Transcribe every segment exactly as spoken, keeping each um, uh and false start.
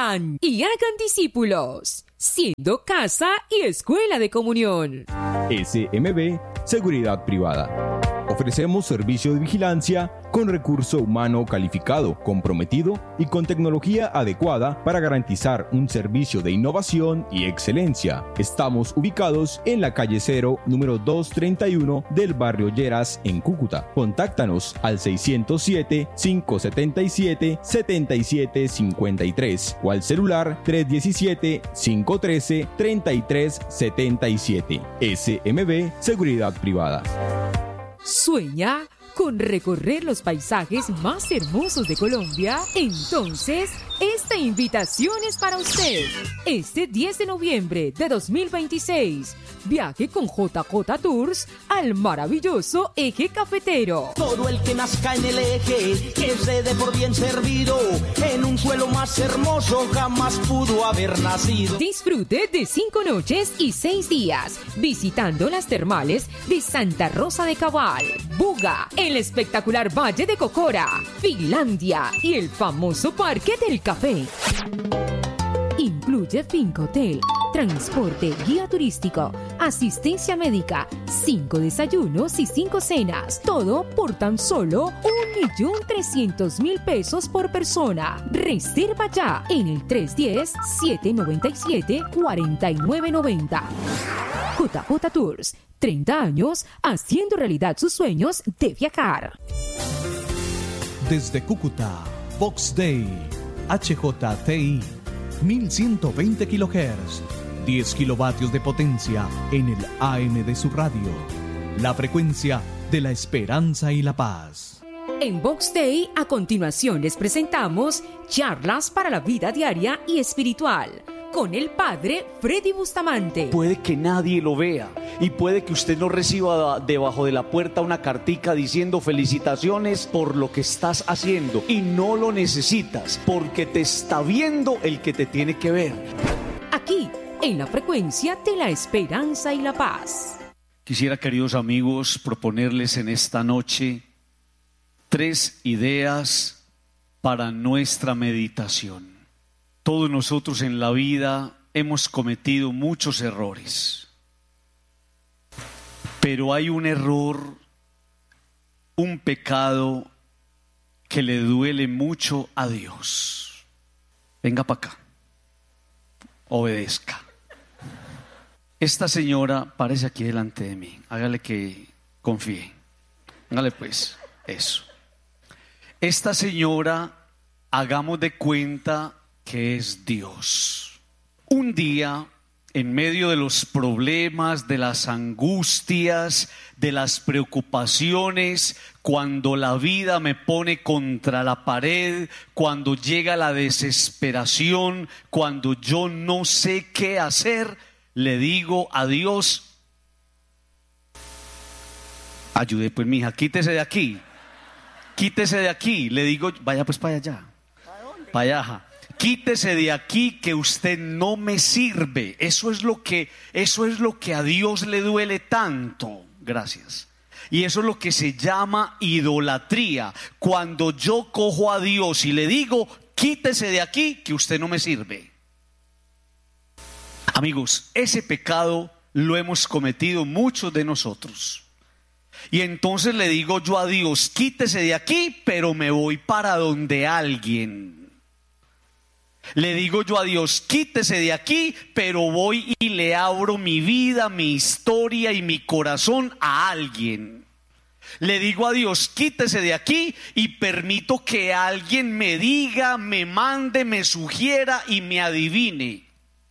Vayan y hagan discípulos, siendo casa y escuela de comunión. S M B Seguridad Privada. Ofrecemos servicio de vigilancia con recurso humano calificado, comprometido y con tecnología adecuada para garantizar un servicio de innovación y excelencia. Estamos ubicados en la calle Cero, número doscientos treinta y uno del barrio Lleras, en Cúcuta. Contáctanos al seiscientos siete, quinientos setenta y siete, setenta y siete cincuenta y tres o al celular tres uno siete, cinco uno tres, tres tres siete siete. S M B Seguridad Privada. ¿Sueña con recorrer los paisajes más hermosos de Colombia? Entonces, esta invitación es para usted. Este diez de noviembre de dos mil veintiséis, viaje con J J Tours al maravilloso Eje Cafetero. Todo el que nazca en el eje, que se dé por bien servido, en un suelo más hermoso jamás pudo haber nacido. Disfrute de cinco noches y seis días, visitando las termales de Santa Rosa de Cabal, Buga, el espectacular Valle de Cocora, Finlandia y el famoso Parque del Café. Incluye finca hotel, transporte, guía turístico, asistencia médica, cinco desayunos y cinco cenas. Todo por tan solo un millón trescientos mil pesos por persona. Reserva ya en el tres uno cero, siete nueve siete, cuatro nueve nueve cero. J J Tours, treinta años haciendo realidad sus sueños de viajar. Desde Cúcuta, Vox Day, H J T I, mil ciento veinte kilohertz, diez kilovatios de potencia en el A M de su radio. La frecuencia de la esperanza y la paz. En Vox Day, a continuación les presentamos charlas para la vida diaria y espiritual con el padre Freddy Bustamante. Puede que nadie lo vea y puede que usted no reciba debajo de la puerta una cartica diciendo felicitaciones por lo que estás haciendo, y no lo necesitas porque te está viendo el que te tiene que ver. Aquí, en la frecuencia de la esperanza y la paz. Quisiera, queridos amigos, proponerles en esta noche tres ideas para nuestra meditación. Todos nosotros en la vida hemos cometido muchos errores, pero hay un error, un pecado que le duele mucho a Dios. Venga para acá, obedezca. Esta señora parece aquí delante de mí, hágale que confíe, hágale pues, eso. Esta señora, hagamos de cuenta que es Dios. Un día, en medio de los problemas, de las angustias, de las preocupaciones, cuando la vida me pone contra la pared, cuando llega la desesperación, cuando yo no sé qué hacer, le digo a Dios: ayude pues, mija, quítese de aquí, quítese de aquí. Le digo, vaya pues para allá, para allá. Quítese de aquí, que usted no me sirve. Eso es lo que, eso es lo que a Dios le duele tanto. Gracias. Y eso es lo que se llama idolatría. Cuando yo cojo a Dios y le digo, quítese de aquí, que usted no me sirve. Amigos, ese pecado lo hemos cometido muchos de nosotros. Y entonces le digo yo a Dios, quítese de aquí, pero me voy para donde alguien. Le digo yo a Dios, quítese de aquí, pero voy y le abro mi vida, mi historia y mi corazón a alguien. Le digo a Dios, quítese de aquí, y permito que alguien me diga, me mande, me sugiera y me adivine.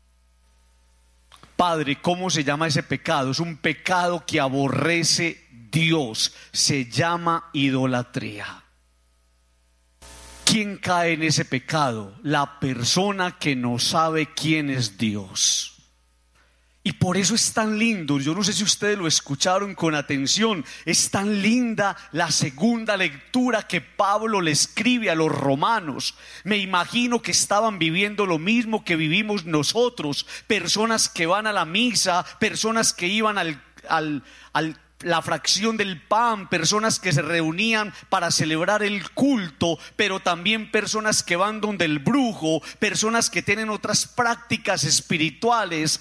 Padre, ¿cómo se llama ese pecado? Es un pecado que aborrece Dios. Se llama idolatría. ¿Quién cae en ese pecado? La persona que no sabe quién es Dios. Y por eso es tan lindo, yo no sé si ustedes lo escucharon con atención, es tan linda la segunda lectura que Pablo le escribe a los romanos. Me imagino que estaban viviendo lo mismo que vivimos nosotros, personas que van a la misa, personas que iban al, al, al la fracción del pan, personas que se reunían para celebrar el culto, pero también personas que van donde el brujo, personas que tienen otras prácticas espirituales